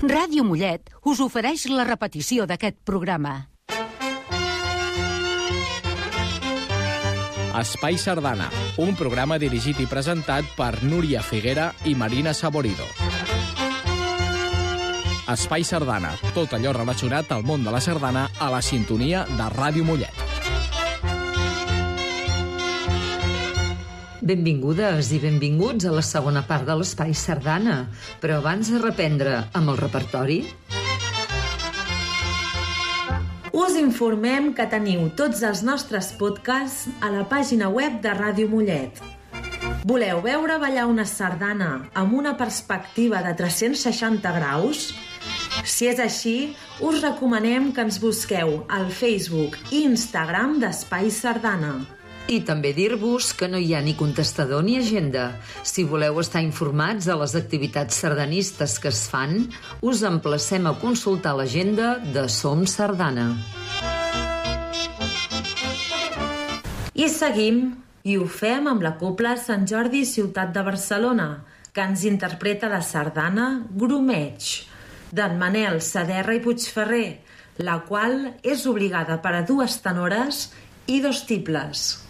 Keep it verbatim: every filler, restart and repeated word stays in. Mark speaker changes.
Speaker 1: Ràdio Mollet us ofereix la repetició d'aquest programa.
Speaker 2: Espai Sardana, un programa dirigit i presentat per Núria Figuera i Marina Saborido. Espai Sardana, tot allò relacionat al món de la sardana a la sintonia de Ràdio Mollet.
Speaker 3: Benvingudes i benvinguts a la segona part de l'Espai Sardana, però abans de reprendre amb el repertori...
Speaker 4: Us informem que teniu tots els nostres podcasts a la pàgina web de Ràdio Mollet. Voleu veure ballar una sardana amb una perspectiva de tres-cents seixanta graus? Si és així, us recomanem que ens busqueu al Facebook i Instagram d'Espai Sardana.
Speaker 3: I també dir-vos que no hi ha ni contestador ni agenda. Si voleu estar informats de les activitats sardanistes que es fan, us emplacem a consultar l'agenda de Som Sardana.
Speaker 4: I seguim, i ho fem amb la Cobla Sant Jordi Ciutat de Barcelona, que ens interpreta la sardana Grumeig, d'en Manel Saderra i Puigferrer, la qual és obligada per a dues tenores i dos tibles.